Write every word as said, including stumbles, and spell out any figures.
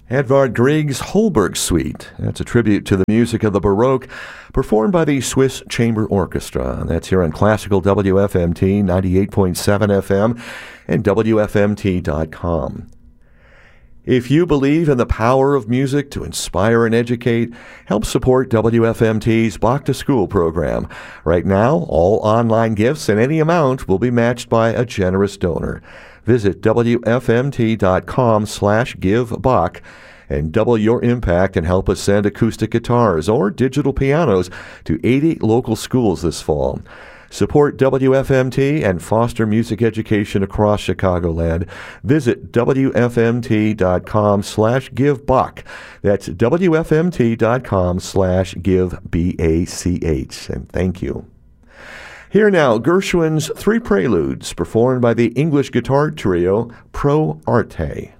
Edvard Grieg's Holberg Suite. That's a tribute to the music of the Baroque, performed by the Swiss Chamber Orchestra. That's here on Classical W F M T, ninety-eight point seven F M, and W F M T dot com. If you believe in the power of music to inspire and educate, help support W F M T's Bach to School program. Right now, all online gifts in any amount will be matched by a generous donor. Visit W F M T dot com slash give Bach and double your impact and help us send acoustic guitars or digital pianos to eighty local schools this fall. Support W F M T and foster music education across Chicagoland. Visit W F M T dot com slash give Bach. That's W F M T dot com slash give B A C H. And thank you. Here now, Gershwin's Three Preludes, performed by the English guitar trio Pro Arte.